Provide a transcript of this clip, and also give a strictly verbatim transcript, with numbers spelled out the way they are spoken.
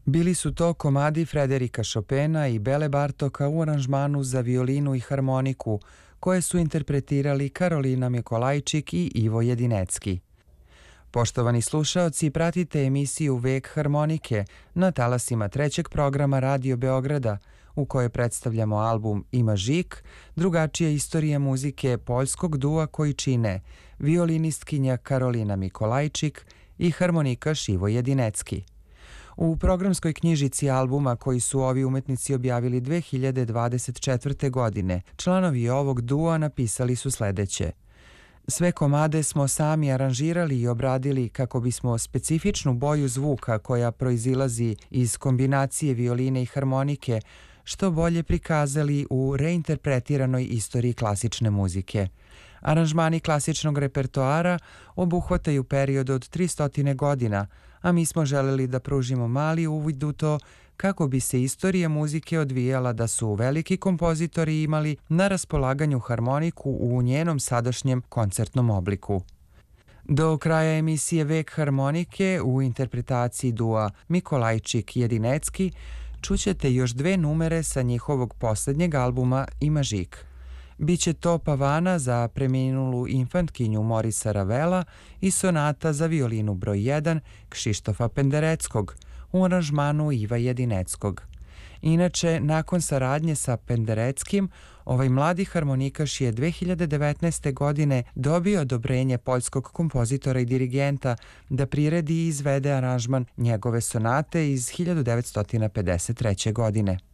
Bili su to komadi Frederika Chopina i Bele Bartoka u aranžmanu za violinu i harmoniku, koje su interpretirali Karolina Mikolajčik i Ivo Jedinecki. Poštovani slušaoci, pratite emisiju Vek harmonike na talasima trećeg programa Radio Beograda, u kojoj predstavljamo album Ima žik, drugačija istorija muzike poljskog dua koji čine violinistkinja Karolina Mikolajčik i harmonikaš Ivo Jedinecki. U programskoj knjižici albuma koji su ovi umetnici objavili dve hiljade dvadeset četvrte. godine, članovi ovog dua napisali su sledeće. Sve komade smo sami aranžirali i obradili kako bismo specifičnu boju zvuka koja proizilazi iz kombinacije violine i harmonike što bolje prikazali u reinterpretiranoj istoriji klasične muzike. Aranžmani klasičnog repertoara obuhvataju period od tristo godina, a mi smo želeli da pružimo mali uvid u to kako bi se istorija muzike odvijala da su veliki kompozitori imali na raspolaganju harmoniku u njenom sadašnjem koncertnom obliku. Do kraja emisije Vek harmonike u interpretaciji dua Mikolajčik-Jedinecki čućete još dve numere sa njihovog posljednjeg albuma Ima žik. Biće to Pavana za preminulu infantkinju Morisa Ravela i sonata za violinu broj jedan Kšištofa Pendereckog u aranžmanu Iva Jedineckog. Inače, nakon saradnje sa Pendereckim, ovaj mladi harmonikaš je dve hiljade devetnaeste. godine dobio odobrenje poljskog kompozitora i dirigenta da priredi i izvede aranžman njegove sonate iz hiljadu devetsto pedeset treće. godine.